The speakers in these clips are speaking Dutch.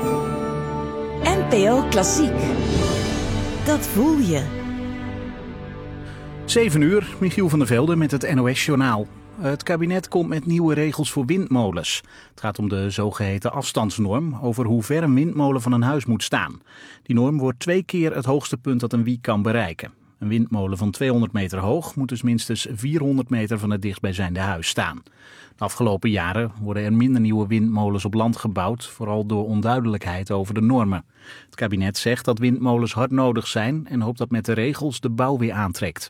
NPO Klassiek. Dat voel je. 7 uur, Michiel van der Velde met het NOS-journaal. Het kabinet komt met nieuwe regels voor windmolens. Het gaat om de zogeheten afstandsnorm over hoe ver een windmolen van een huis moet staan. Die norm wordt 2 keer het hoogste punt dat een wiek kan bereiken. Een windmolen van 200 meter hoog moet dus minstens 400 meter van het dichtstbijzijnde huis staan. De afgelopen jaren worden er minder nieuwe windmolens op land gebouwd, vooral door onduidelijkheid over de normen. Het kabinet zegt dat windmolens hard nodig zijn en hoopt dat met de regels de bouw weer aantrekt.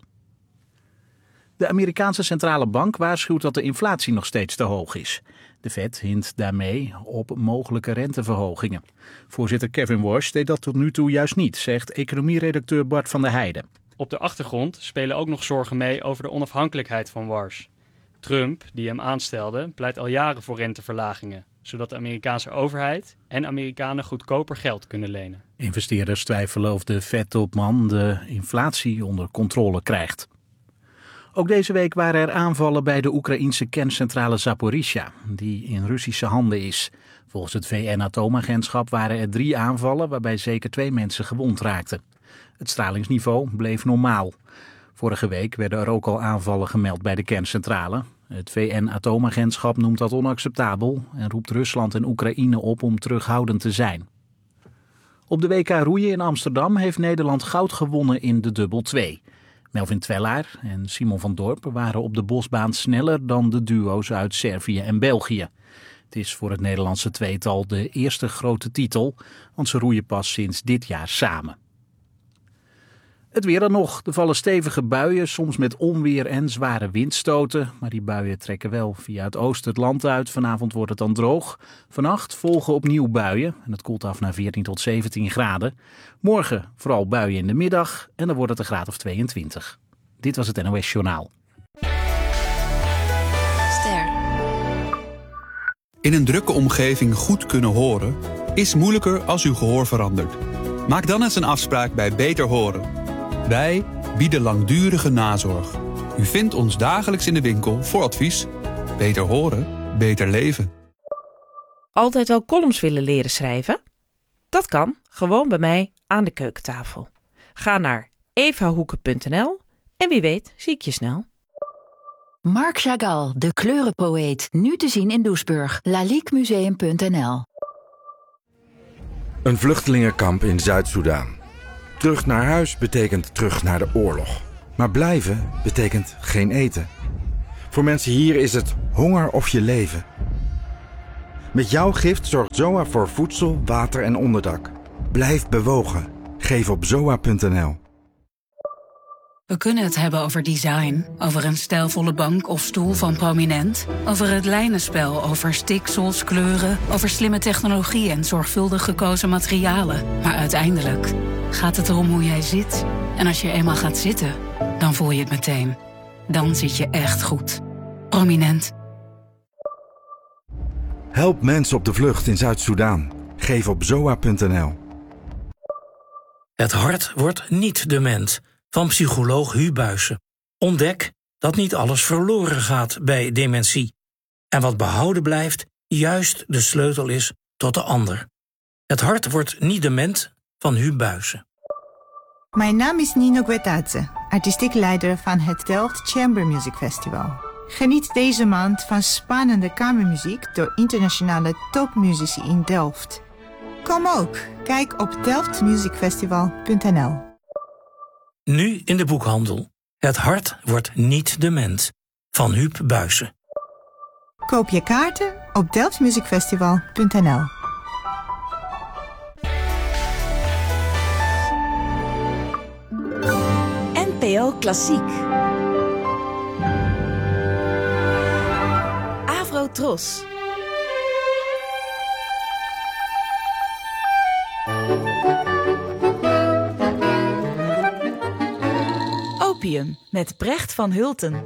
De Amerikaanse centrale bank waarschuwt dat de inflatie nog steeds te hoog is. De Fed hint daarmee op mogelijke renteverhogingen. Voorzitter Kevin Warsh deed dat tot nu toe juist niet, zegt economieredacteur Bart van der Heijden. Op de achtergrond spelen ook nog zorgen mee over de onafhankelijkheid van Warsh. Trump, die hem aanstelde, pleit al jaren voor renteverlagingen, zodat de Amerikaanse overheid en Amerikanen goedkoper geld kunnen lenen. Investeerders twijfelen of de Fed-topman de inflatie onder controle krijgt. Ook deze week waren er aanvallen bij de Oekraïense kerncentrale Zaporizhzhia, die in Russische handen is. Volgens het VN-atoomagentschap waren er 3 aanvallen waarbij zeker 2 mensen gewond raakten. Het stralingsniveau bleef normaal. Vorige week werden er ook al aanvallen gemeld bij de kerncentrale. Het VN-atoomagentschap noemt dat onacceptabel en roept Rusland en Oekraïne op om terughoudend te zijn. Op de WK roeien in Amsterdam heeft Nederland goud gewonnen in de dubbel 2. Melvin Twellaar en Simon van Dorp waren op de bosbaan sneller dan de duo's uit Servië en België. Het is voor het Nederlandse tweetal de eerste grote titel, want ze roeien pas sinds dit jaar samen. Het weer dan nog. Er vallen stevige buien, soms met onweer en zware windstoten. Maar die buien trekken wel via het oosten het land uit. Vanavond wordt het dan droog. Vannacht volgen opnieuw buien en het koelt af naar 14 tot 17 graden. Morgen vooral buien in de middag en dan wordt het een graad of 22. Dit was het NOS Journaal. Ster. In een drukke omgeving goed kunnen horen is moeilijker als uw gehoor verandert. Maak dan eens een afspraak bij Beter Horen. Wij bieden langdurige nazorg. U vindt ons dagelijks in de winkel voor advies. Beter horen, beter leven. Altijd al columns willen leren schrijven? Dat kan, gewoon bij mij aan de keukentafel. Ga naar evahoeken.nl en wie weet zie ik je snel. Marc Chagall, de kleurenpoëet. Nu te zien in Doesburg. laliquemuseum.nl. Een vluchtelingenkamp in Zuid-Soedan. Terug naar huis betekent terug naar de oorlog. Maar blijven betekent geen eten. Voor mensen hier is het honger of je leven. Met jouw gift zorgt ZOA voor voedsel, water en onderdak. Blijf bewogen. Geef op zoa.nl. We kunnen het hebben over design, over een stijlvolle bank of stoel van Prominent, over het lijnenspel, over stiksels, kleuren, over slimme technologie en zorgvuldig gekozen materialen. Maar uiteindelijk gaat het erom hoe jij zit. En als je eenmaal gaat zitten, dan voel je het meteen. Dan zit je echt goed. Prominent. Help mensen op de vlucht in Zuid-Soedan. Geef op zoa.nl. Het hart wordt niet dement. Van psycholoog Hu Buijsen. Ontdek dat niet alles verloren gaat bij dementie. En wat behouden blijft, juist de sleutel is tot de ander. Het hart wordt niet dement van Hu Buijsen. Mijn naam is Nino Guetadze, artistiek leider van het Delft Chamber Music Festival. Geniet deze maand van spannende kamermuziek door internationale topmuzici in Delft. Kom ook, kijk op delftmusicfestival.nl. Nu in de boekhandel. Het hart wordt niet dement van Huub Buijsen. Koop je kaarten op delftmusicfestival.nl. NPO Klassiek. Avrotros. Opium met Brecht van Hulten.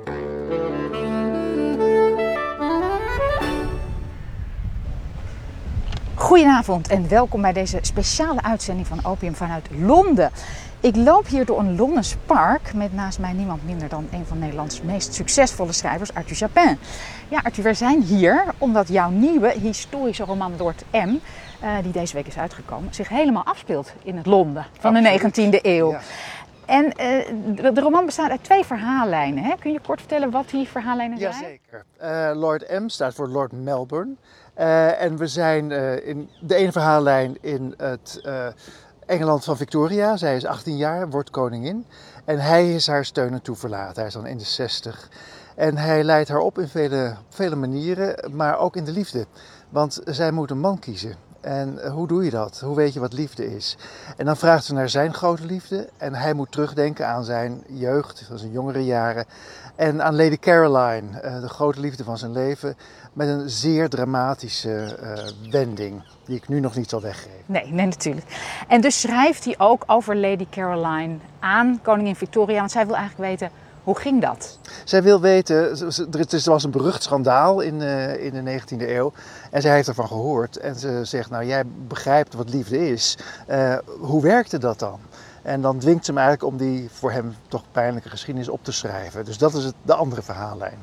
Goedenavond en welkom bij deze speciale uitzending van Opium vanuit Londen. Ik loop hier door een Londens park met naast mij niemand minder dan een van Nederlands meest succesvolle schrijvers, Arthur Japin. Ja, Arthur, we zijn hier omdat jouw nieuwe historische roman Lord M, die deze week is uitgekomen, zich helemaal afspeelt in het Londen van de 19e eeuw. Ja. En de roman bestaat uit 2 verhaallijnen. Hè? Kun je kort vertellen wat die verhaallijnen zijn? Jazeker. Lord M staat voor Lord Melbourne. En we zijn in de ene verhaallijn in het Engeland van Victoria. Zij is 18 jaar, wordt koningin. En hij is haar steun en toeverlaat. Hij is dan in de 60. En hij leidt haar op in vele manieren, maar ook in de liefde. Want zij moet een man kiezen. En hoe doe je dat? Hoe weet je wat liefde is? En dan vraagt ze naar zijn grote liefde. En hij moet terugdenken aan zijn jeugd, van zijn jongere jaren. En aan Lady Caroline, de grote liefde van zijn leven. Met een zeer dramatische wending, die ik nu nog niet zal weggeven. Nee, natuurlijk. En dus schrijft hij ook over Lady Caroline aan koningin Victoria. Want zij wil eigenlijk weten, hoe ging dat? Zij wil weten, er was een berucht schandaal in de 19e eeuw. En zij heeft ervan gehoord. En ze zegt, nou jij begrijpt wat liefde is. Hoe werkte dat dan? En dan dwingt ze hem eigenlijk om die voor hem toch pijnlijke geschiedenis op te schrijven. Dus dat is de andere verhaallijn.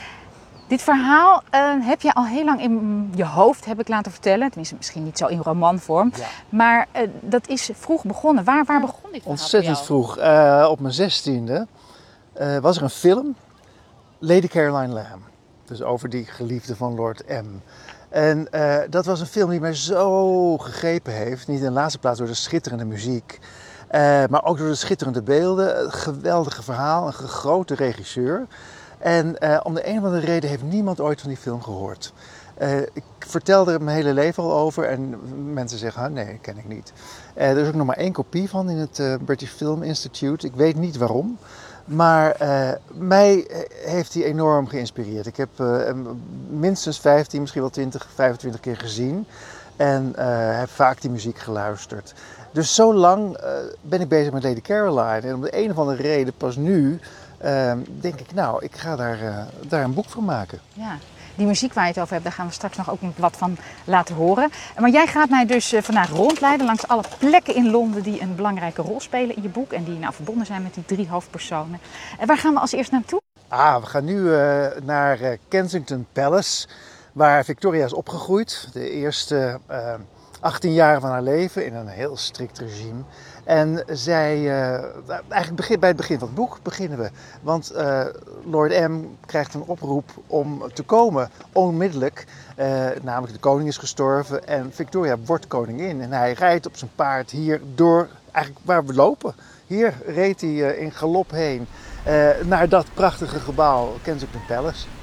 Dit verhaal heb je al heel lang in je hoofd, heb ik laten vertellen. Tenminste, misschien niet zo in romanvorm. Ja. Maar dat is vroeg begonnen. Waar begon dit verhaal? Ontzettend vroeg. Op mijn 16e was er een film, Lady Caroline Lamb. Dus over die geliefde van Lord M. En dat was een film die mij zo gegrepen heeft. Niet in de laatste plaats door de schitterende muziek. Maar ook door de schitterende beelden. Een geweldige verhaal, een grote regisseur. En om de een of andere reden heeft niemand ooit van die film gehoord. Ik vertelde er mijn hele leven al over en mensen zeggen, nee, dat ken ik niet. Er is ook nog maar 1 kopie van in het British Film Institute. Ik weet niet waarom. Maar mij heeft hij enorm geïnspireerd. Ik heb minstens 15, misschien wel 20, 25 keer gezien. En heb vaak die muziek geluisterd. Dus zo lang ben ik bezig met Lady Caroline. En om de een of andere reden, pas nu, denk ik, nou, ik ga daar een boek van maken. Ja, die muziek waar je het over hebt, daar gaan we straks nog ook wat van laten horen. Maar jij gaat mij dus vandaag rondleiden langs alle plekken in Londen die een belangrijke rol spelen in je boek. En die nou verbonden zijn met die 3 hoofdpersonen. En waar gaan we als eerst naartoe? We gaan nu naar Kensington Palace, waar Victoria is opgegroeid. De eerste 18 jaar van haar leven in een heel strikt regime. En zij, eigenlijk bij het begin van het boek beginnen we. Want Lord M krijgt een oproep om te komen, onmiddellijk. Namelijk de koning is gestorven en Victoria wordt koningin. En hij rijdt op zijn paard hier door, eigenlijk waar we lopen. Hier reed hij in galop heen naar dat prachtige gebouw, Kensington Palace.